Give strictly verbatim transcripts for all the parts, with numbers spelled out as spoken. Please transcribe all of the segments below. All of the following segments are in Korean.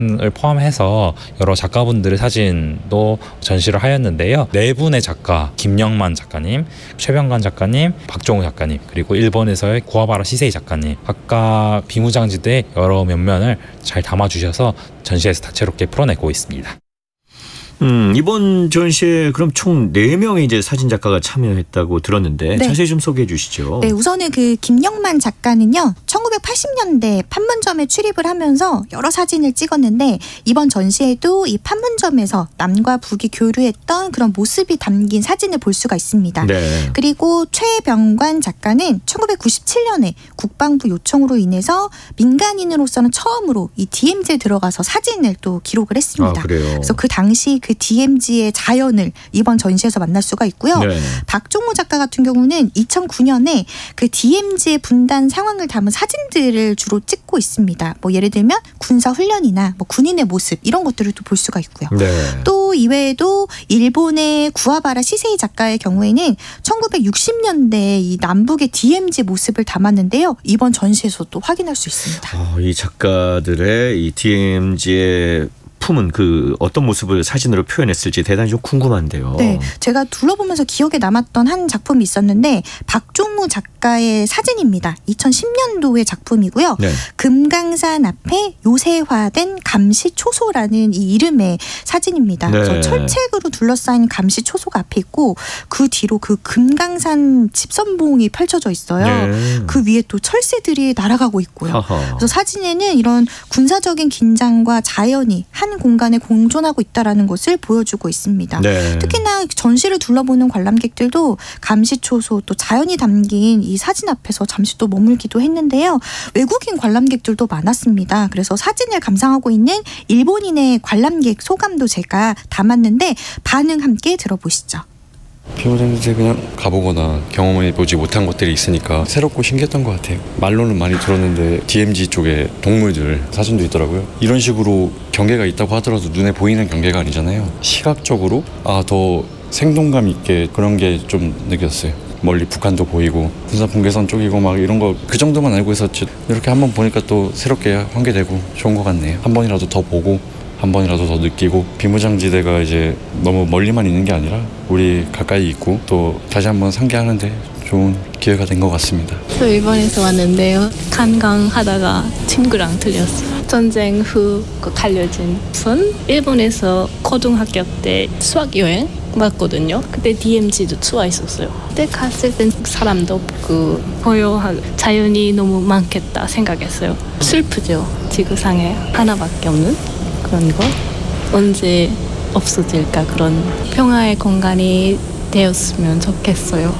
을 포함해서 여러 작가분들의 사진도 전시를 하였는데요. 네 분의 작가, 김영만 작가님, 최병관 작가님, 박종우 작가님, 그리고 일본에서의 구아바라 시세이 작가님, 각각 비무장지대 여러 면면을 잘 담아주셔서 전시에서 다채롭게 풀어내고 있습니다. 음, 이번 전시에 그럼 총 네 명의 이제 사진 작가가 참여했다고 들었는데 네. 자세히 좀 소개해 주시죠. 네, 우선은 그 김영만 작가는요. 천구백팔십 년대 판문점에 출입을 하면서 여러 사진을 찍었는데 이번 전시에도 이 판문점에서 남과 북이 교류했던 그런 모습이 담긴 사진을 볼 수가 있습니다. 네. 그리고 최병관 작가는 천구백구십칠 년에 국방부 요청으로 인해서 민간인으로서는 처음으로 이 디엠지에 들어가서 사진을 또 기록을 했습니다. 아, 그래요? 그래서 그 당시 그 디엠지의 자연을 이번 전시에서 만날 수가 있고요. 네. 박종우 작가 같은 경우는 이천구 년에 그 디엠지의 분단 상황을 담은 사진들을 주로 찍고 있습니다. 뭐 예를 들면 군사 훈련이나 뭐 군인의 모습 이런 것들을 또 볼 수가 있고요. 네. 또 이외에도 일본의 구아바라 시세이 작가의 경우에는 천구백육십 년대 이 남북의 디엠지 모습을 담았는데요. 이번 전시에서 또 확인할 수 있습니다. 어, 이 작가들의 이 디엠지의 품은 그 어떤 모습을 사진으로 표현했을지 대단히 좀 궁금한데요. 네, 제가 둘러보면서 기억에 남았던 한 작품이 있었는데 박종우 작가의 사진입니다. 이천십 년도의 작품이고요. 네. 금강산 앞에 요새화된 감시초소라는 이 이름의 사진입니다. 네. 그래서 철책으로 둘러싸인 감시초소가 앞에 있고 그 뒤로 그 금강산 집선봉이 펼쳐져 있어요. 네. 그 위에 또 철새들이 날아가고 있고요. 하하. 그래서 사진에는 이런 군사적인 긴장과 자연이 한 공간에 공존하고 있다는 것을 보여주고 있습니다. 네. 특히나 전시를 둘러보는 관람객들도 감시초소 또 자연이 담긴 이 사진 앞에서 잠시 또 머물기도 했는데요. 외국인 관람객들도 많았습니다. 그래서 사진을 감상하고 있는 일본인의 관람객 소감도 제가 담았는데 반응 함께 들어보시죠. 비무장지대 그냥 가보거나 경험해보지 못한 것들이 있으니까 새롭고 신기했던 것 같아요. 말로는 많이 들었는데 디엠지 쪽에 동물들 사진도 있더라고요. 이런 식으로 경계가 있다고 하더라도 눈에 보이는 경계가 아니잖아요. 시각적으로 아, 더 생동감 있게 그런 게 좀 느꼈어요. 멀리 북한도 보이고 군사분계선 쪽이고 막 이런 거 그 정도만 알고 있었지 이렇게 한번 보니까 또 새롭게 환기되고 좋은 것 같네요. 한 번이라도 더 보고 한 번이라도 더 느끼고 비무장지대가 이제 너무 멀리만 있는 게 아니라 우리 가까이 있고 또 다시 한번 상기하는데 좋은 기회가 된 것 같습니다. 저 일본에서 왔는데요. 관광하다가 친구랑 들렸어요. 전쟁 후 갈려진 분 일본에서 고등학교 때 수학여행 왔거든요. 그때 디엠지도 투어 있었어요. 그때 갔을 땐 사람도 없고 고요하고 자연이 너무 많겠다 생각했어요. 슬프죠. 지구상에 하나밖에 없는 그런 거 언제 없어질까 그런 평화의 공간이 되었으면 좋겠어요.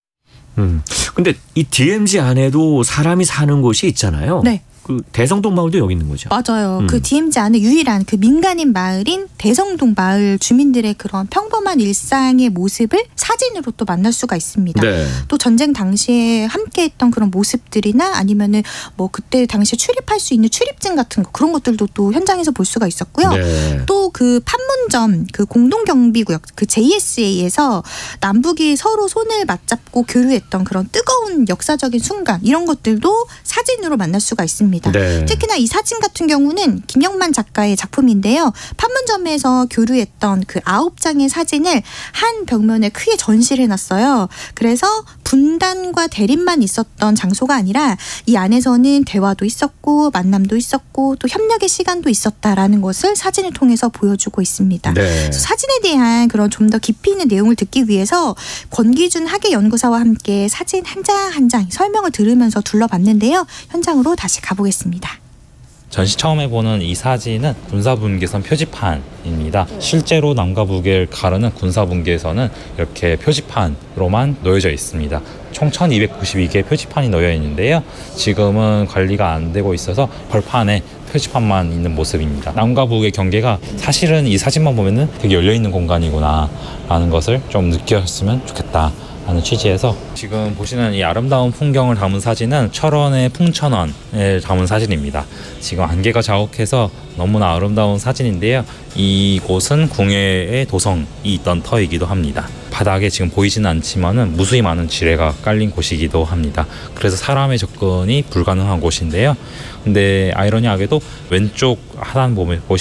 음, 근데 이 디엠지 안에도 사람이 사는 곳이 있잖아요. 네. 그 대성동 마을도 여기 있는 거죠. 맞아요. 음. 그 디엠지 안에 유일한 그 민간인 마을인 대성동 마을 주민들의 그런 평범한 일상의 모습을 사진으로 또 만날 수가 있습니다. 네. 또 전쟁 당시에 함께했던 그런 모습들이나 아니면은 뭐 그때 당시에 출입할 수 있는 출입증 같은 거 그런 것들도 또 현장에서 볼 수가 있었고요. 네. 또 그 판문점 그 공동경비구역 그 제이에스에이에서 남북이 서로 손을 맞잡고 교류했던 그런 뜨거운 역사적인 순간 이런 것들도 사진으로 만날 수가 있습니다. 네. 특히나 이 사진 같은 경우는 김영만 작가의 작품인데요. 판문점에서 교류했던 그 아홉 장의 사진을 한 벽면에 크게 전시를 해놨어요. 그래서 분단과 대립만 있었던 장소가 아니라 이 안에서는 대화도 있었고 만남도 있었고 또 협력의 시간도 있었다라는 것을 사진을 통해서 보여주고 있습니다. 네. 사진에 대한 그런 좀 더 깊이 있는 내용을 듣기 위해서 권기준 학예연구사와 함께 사진 한 장 한 장 설명을 들으면서 둘러봤는데요. 현장으로 다시 가보겠습니다. 전시 처음에 보는 이 사진은 군사분계선 표지판입니다. 실제로 남과 북을 가르는 군사분계선은 이렇게 표지판으로만 놓여져 있습니다. 총 천이백구십이 개의 표지판이 놓여 있는데요. 지금은 관리가 안 되고 있어서 벌판에 표지판만 있는 모습입니다. 남과 북의 경계가 사실은 이 사진만 보면은 되게 열려있는 공간이구나 라는 것을 좀 느꼈으면 좋겠다 하는 취지에서 지금 보시는 이 아름다운 풍경을 담은 사진은 철원의 풍천원을 담은 사진입니다. 지금 안개가 자욱해서 너무나 아름다운 사진인데요. 이곳은 궁예의 도성이 있던 터이기도 합니다. 바닥에 지금 보이지는 않지만은 무수히 많은 지뢰가 깔린 곳이기도 합니다. 그래서 사람의 접근이 불가능한 곳인데요. 근데 아이러니하게도 왼쪽 하단 보면